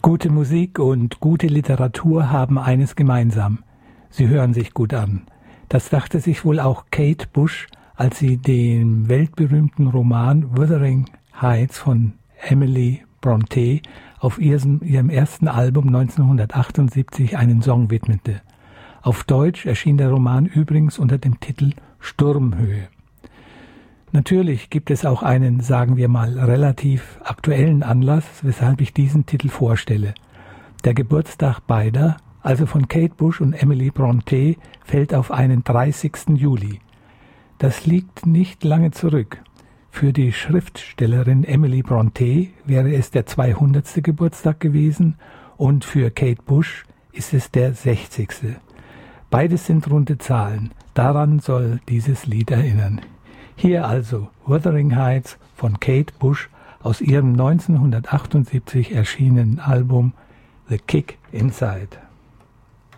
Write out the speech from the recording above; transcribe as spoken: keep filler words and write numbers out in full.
Gute Musik und gute Literatur haben eines gemeinsam. Sie hören sich gut an. Das dachte sich wohl auch Kate Bush, als sie den weltberühmten Roman Wuthering Heights von Emily Brontë auf ihrem, ihrem ersten Album neunzehnhundertachtundsiebzig einen Song widmete. Auf Deutsch erschien der Roman übrigens unter dem Titel Sturmhöhe. Natürlich gibt es auch einen, sagen wir mal, relativ aktuellen Anlass, weshalb ich diesen Titel vorstelle. Der Geburtstag beider, also von Kate Bush und Emily Brontë, fällt auf einen dreißigsten Juli. Das liegt nicht lange zurück. Für die Schriftstellerin Emily Brontë wäre es der zweihundertste Geburtstag gewesen und für Kate Bush ist es der sechzigste. Beides sind runde Zahlen. Daran soll dieses Lied erinnern. Hier also Wuthering Heights von Kate Bush aus ihrem neunzehnhundertachtundsiebzig erschienenen Album The Kick Inside.